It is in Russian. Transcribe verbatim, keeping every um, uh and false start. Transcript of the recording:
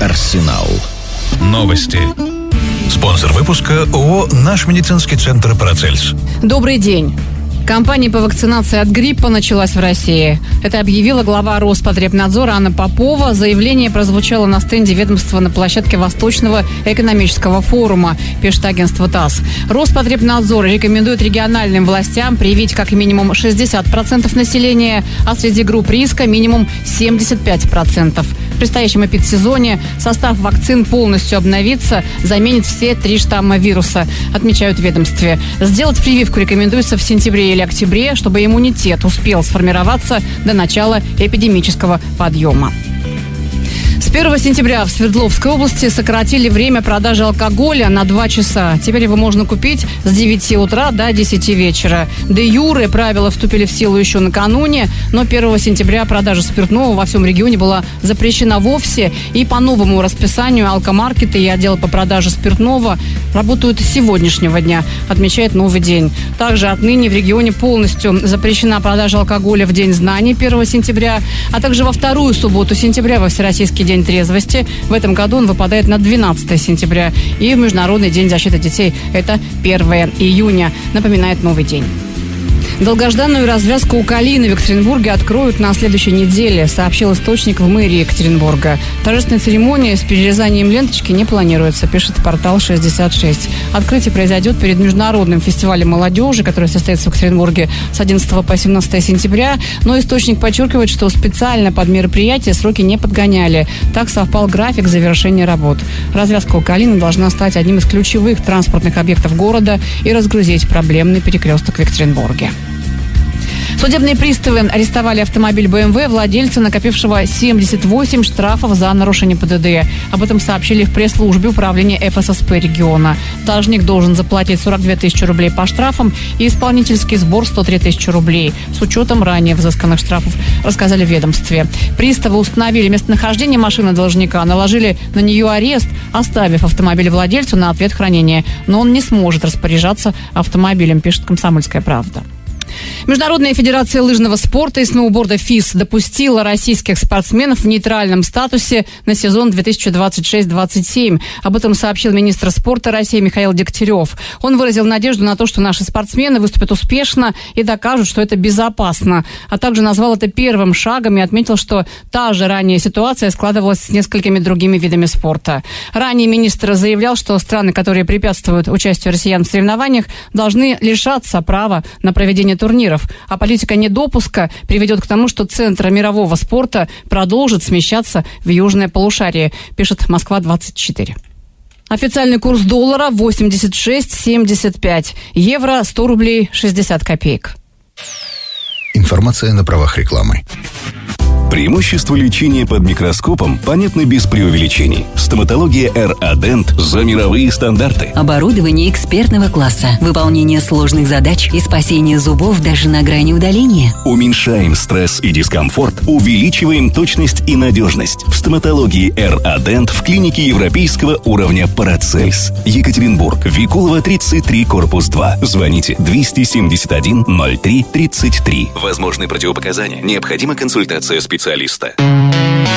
Арсенал. Новости. Спонсор выпуска ООО «Наш медицинский центр Парацельс». Добрый день. Кампания по вакцинации от гриппа началась в России. Это объявила глава Роспотребнадзора Анна Попова. Заявление прозвучало на стенде ведомства на площадке Восточного экономического форума, пишет агентство ТАСС. Роспотребнадзор рекомендует региональным властям привить как минимум шестьдесят процентов населения, а среди групп риска минимум семьдесят пять процентов. В предстоящем эпидсезоне состав вакцин полностью обновится, заменит все три штамма вируса, отмечают в ведомстве. Сделать прививку рекомендуется в сентябре или октябре, чтобы иммунитет успел сформироваться до начала эпидемического подъема. С первого сентября в Свердловской области сократили время продажи алкоголя на два часа. Теперь его можно купить с девяти утра до десяти вечера. Де юре правила вступили в силу еще накануне, но первого сентября продажа спиртного во всем регионе была запрещена вовсе. И по новому расписанию алкомаркеты и отделы по продаже спиртного работают с сегодняшнего дня, отмечает «Новый день». Также отныне в регионе полностью запрещена продажа алкоголя в День знаний первого сентября, а также во вторую субботу сентября во Всероссийский день трезвости. В этом году он выпадает на двенадцатое сентября. И в Международный день защиты детей это первое июня, напоминает «Новый день». Долгожданную развязку у Калины в Екатеринбурге откроют на следующей неделе, сообщил источник в мэрии Екатеринбурга. Торжественная церемония с перерезанием ленточки не планируется, пишет портал шестьдесят шесть. Открытие произойдет перед Международным фестивалем молодежи, который состоится в Екатеринбурге с одиннадцатого по семнадцатое сентября. Но источник подчеркивает, что специально под мероприятие сроки не подгоняли. Так совпал график завершения работ. Развязка у Калины должна стать одним из ключевых транспортных объектов города и разгрузить проблемный перекресток в Екатеринбурге. Судебные приставы арестовали автомобиль бэ эм вэ владельца, накопившего семьдесят восемь штрафов за нарушение пэ дэ дэ. Об этом сообщили в пресс-службе управления эф эс эс пэ региона. Должник должен заплатить сорок две тысячи рублей по штрафам и исполнительский сбор сто три тысячи рублей с учетом ранее взысканных штрафов, рассказали в ведомстве. Приставы установили местонахождение машины должника, наложили на нее арест, оставив автомобиль владельцу на ответ хранения. Но он не сможет распоряжаться автомобилем, пишет «Комсомольская правда». Международная федерация лыжного спорта и сноуборда ФИС допустила российских спортсменов в нейтральном статусе на сезон две тысячи двадцать шесть двадцать семь. Об этом сообщил министр спорта России Михаил Дегтярев. Он выразил надежду на то, что наши спортсмены выступят успешно и докажут, что это безопасно. А также назвал это первым шагом и отметил, что та же ранее ситуация складывалась с несколькими другими видами спорта. Ранее министр заявлял, что страны, которые препятствуют участию россиян в соревнованиях, должны лишаться права на проведение турниров, а политика недопуска приведет к тому, что центр мирового спорта продолжит смещаться в южное полушарие, пишет Москва двадцать четыре. Официальный курс доллара восемьдесят шесть семьдесят пять, евро сто рублей шестьдесят копеек. Информация на правах рекламы. Преимущества лечения под микроскопом понятны без преувеличений. Стоматология эр-Адент за мировые стандарты. Оборудование экспертного класса, выполнение сложных задач и спасение зубов даже на грани удаления. Уменьшаем стресс и дискомфорт, увеличиваем точность и надежность. В стоматологии эр-Адент в клинике европейского уровня Парацельс. Екатеринбург, Викулова, тридцать три, корпус два. Звоните двести семьдесят один ноль три тридцать три. Возможны противопоказания. Необходима консультация специалиста.